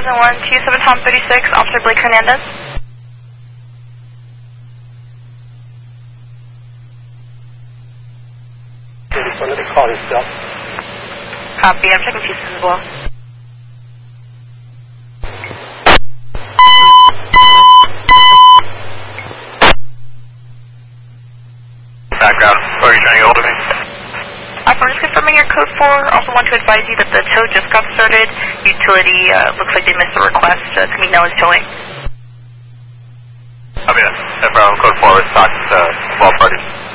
2001-27 Tom 36, Officer Blake Hernandez. Somebody call yourself. Copy, I'm checking pieces as well. Background, where are you trying to get hold of me? I'm just confirming your code 4. Also want to advise you that the tow just got started. Utility looks like they missed the request to meet now is towing. I'm in. Code 4 response, 12 parties.